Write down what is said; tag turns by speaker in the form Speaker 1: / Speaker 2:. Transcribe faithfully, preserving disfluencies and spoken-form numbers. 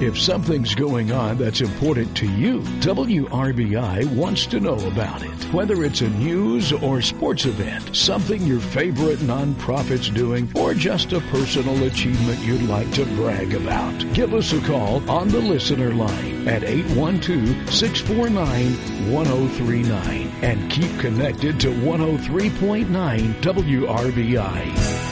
Speaker 1: If something's going on that's important to you, W R B I wants to know about it. Whether it's a news or sports event, something your favorite nonprofit's doing, or just a personal achievement you'd like to brag about. Give us a call on the listener line at eight one two, six four nine, one oh three nine and keep connected to one oh three point nine W R B I.